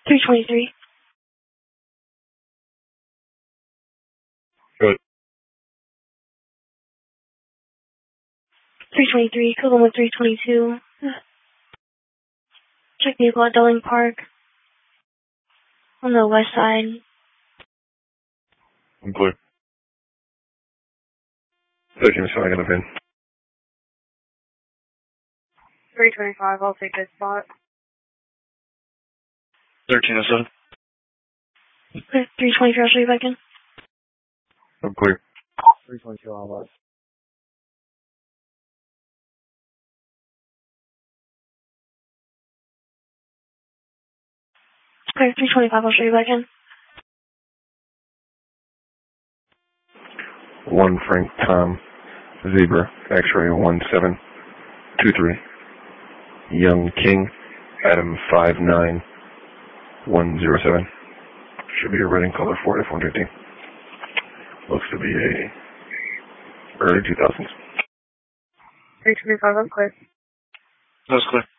323. Good. 323, Cooling with 322. Check vehicle at Delling Park. On the west side. I'm clear. 13 is fine, I got a pin. 325, I'll take this spot. 1307. Okay, 323, I'll show you back in. I'm clear. 322 on west. Okay, 325, I'll show you back in. 1 Frank Tom Zebra X-ray 1723. Young King Adam 59107. Should be a red in color Ford F-150. Looks to be a early 2000s. 325, I'm clear. That's clear.